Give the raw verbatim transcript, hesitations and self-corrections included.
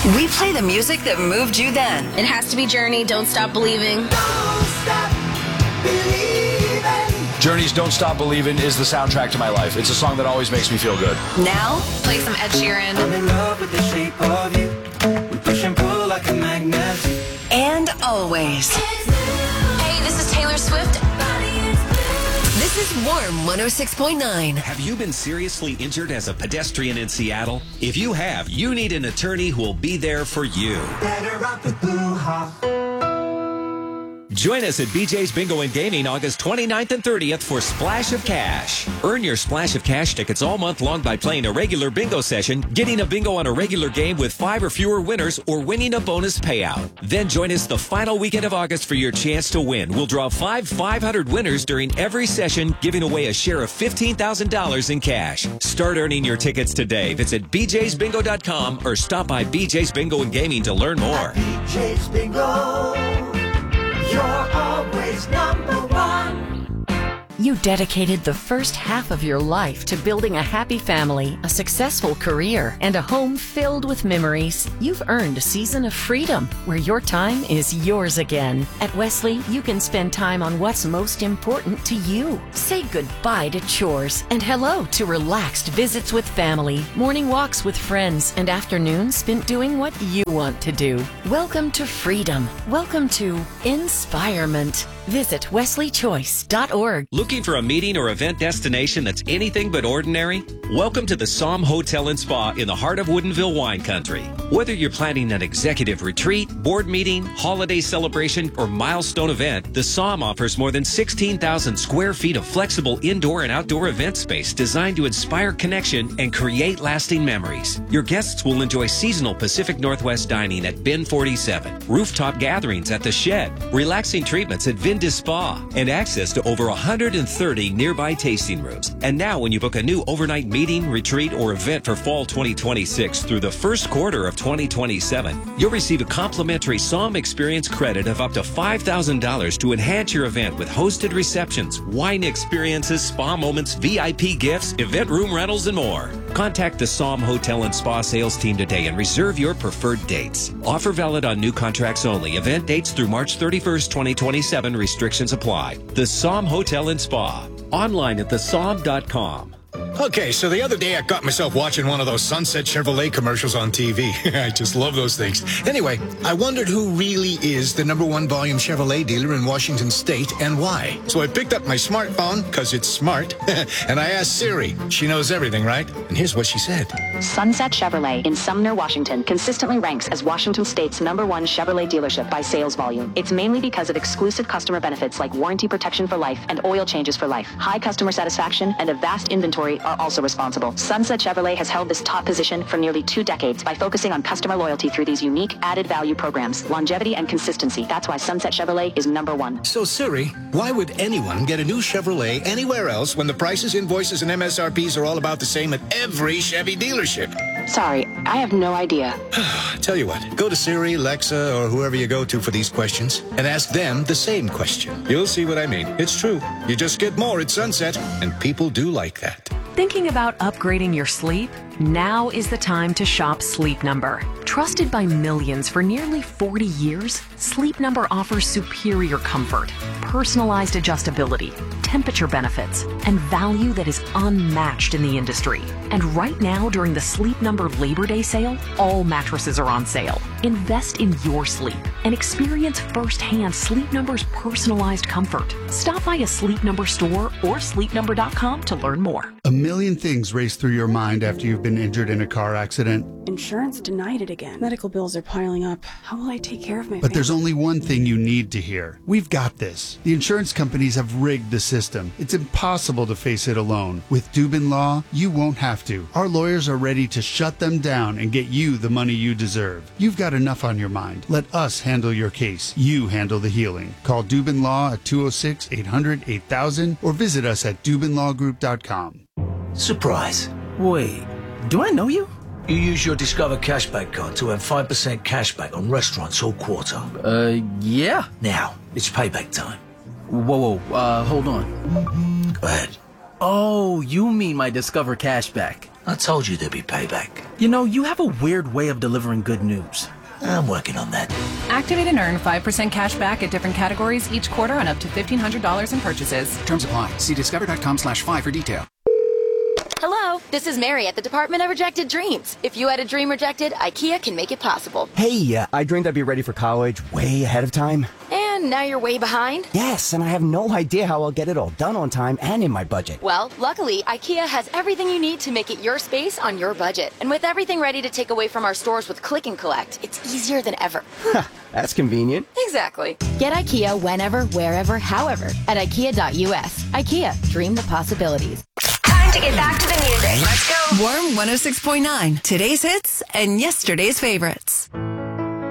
We play the music that moved you then. It has to be Journey, Don't Stop Believing. Don't stop believing. Journey's Don't Stop Believing is the soundtrack to my life. It's a song that always makes me feel good. Now, Play some Ed Sheeran. I'm in love with the shape of you. We push and pull like a magnet. and always. Hey, this is Taylor Swift. This is Warm one oh six point nine. Have you been seriously injured as a pedestrian in Seattle? If you have, you need an attorney who will be there for you. Better rock with Blue Hawk. Join us at B J's Bingo and Gaming August twenty-ninth and thirtieth for Splash of Cash. Earn your Splash of Cash tickets all month long by playing a regular bingo session, getting a bingo on a regular game with five or fewer winners, or winning a bonus payout. Then join us the final weekend of August for your chance to win. We'll draw five five hundred winners during every session, giving away a share of fifteen thousand dollars in cash. Start earning your tickets today. Visit b j's bingo dot com or stop by B J's Bingo and Gaming to learn more. B J's Bingo. You're always number one. You dedicated the first half of your life to building a happy family, a successful career, and a home filled with memories. You've earned a season of freedom where your time is yours again. At Wesley, you can spend time on what's most important to you. Say goodbye to chores and hello to relaxed visits with family, morning walks with friends, and afternoons spent doing what you want to do. Welcome to freedom. Welcome to inspirement. Visit wesley choice dot org. Looking for a meeting or event destination that's anything but ordinary? Welcome to the Somme Hotel and Spa in the heart of Woodinville wine country. Whether you're planning an executive retreat, board meeting, holiday celebration, or milestone event, the Somme offers more than sixteen thousand square feet of flexible indoor and outdoor event space designed to inspire connection and create lasting memories. Your guests will enjoy seasonal Pacific Northwest dining at Bin forty-seven, rooftop gatherings at The Shed, relaxing treatments at Vindis Spa, and access to over one hundred thirty nearby tasting rooms. And now when you book a new overnight meeting, retreat, or event for fall twenty twenty-six through the first quarter of twenty twenty-seven, you'll receive a complimentary Somme Experience credit of up to five thousand dollars to enhance your event with hosted receptions, wine experiences, spa moments, V I P gifts, event room rentals, and more. Contact the Somme Hotel and Spa sales team today and reserve your preferred dates. Offer valid on new contracts only. Event dates through March thirty-first, twenty twenty-seven. Restrictions apply. The Somme Hotel and Spa. Online at the somme dot com. Okay, so the other day I caught myself watching one of those Sunset Chevrolet commercials on T V. I just love those things. Anyway, I wondered who really is the number one volume Chevrolet dealer in Washington State and why. So I picked up my smartphone, because it's smart, and I asked Siri. She knows everything, right? And here's what she said. Sunset Chevrolet in Sumner, Washington consistently ranks as Washington State's number one Chevrolet dealership by sales volume. It's mainly because of exclusive customer benefits like warranty protection for life and oil changes for life. High customer satisfaction and a vast inventory are also responsible. Sunset Chevrolet has held this top position for nearly two decades by focusing on customer loyalty through these unique added value programs, longevity and consistency. That's why Sunset Chevrolet is number one. So Siri, why would anyone get a new Chevrolet anywhere else when the prices, invoices, and M S R Ps are all about the same at every Chevy dealership? Sorry, I have no idea. Tell you what, go to Siri, Alexa, or whoever you go to for these questions and ask them the same question. You'll see what I mean. It's true. You just get more at Sunset, and people do like that. Thinking about upgrading your sleep? Now is the time to shop Sleep Number. Trusted by millions for nearly forty years, Sleep Number offers superior comfort, personalized adjustability, temperature benefits, and value that is unmatched in the industry. And right now, during the Sleep Number Labor Day sale, all mattresses are on sale. Invest in your sleep and experience firsthand Sleep Number's personalized comfort. Stop by a Sleep Number store or sleep number dot com to learn more. A million things race through your mind after you've been injured in a car accident. Insurance denied it again. Medical bills are piling up. How will I take care of my But family? there's only one thing you need to hear. We've got this. The insurance companies have rigged the system. It's impossible to face it alone. With Dubin Law, you won't have to. Our lawyers are ready to shut them down and get you the money you deserve. You've got enough on your mind. Let us handle your case. You handle the healing. Call Dubin Law at two oh six, eight hundred, eight thousand or visit us at dubin law group dot com. Surprise. Wait, do I know you? You use your Discover Cashback card to earn five percent cashback on restaurants all quarter. Uh, yeah. Now, it's payback time. Whoa, whoa, uh, hold on. Go ahead. Oh, you mean my Discover Cashback. I told you there'd be payback. You know, you have a weird way of delivering good news. I'm working on that. Activate and earn five percent cash back at different categories each quarter on up to fifteen hundred dollars in purchases. Terms apply. See discover.com slash five for detail. Hello, this is Mary at the Department of Rejected Dreams. If you had a dream rejected, IKEA can make it possible. Hey, uh, I dreamed I'd be ready for college way ahead of time. And now you're way behind? Yes, and I have no idea how I'll get it all done on time and in my budget. Well, luckily, IKEA has everything you need to make it your space on your budget. And with everything ready to take away from our stores with Click and Collect, it's easier than ever. That's convenient. Exactly. Get IKEA whenever, wherever, however at ikea dot u s. IKEA, dream the possibilities. Time to get back to the music. Let's go. Warm one oh six point nine. Today's hits and yesterday's favorites.